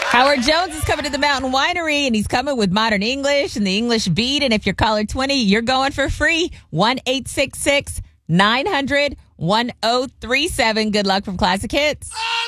Howard Jones is coming to the Mountain Winery, and he's coming with modern English and the English beat. And if you're caller 20, you're going for free. 1-866-900-1037. Good luck from Classic Hits.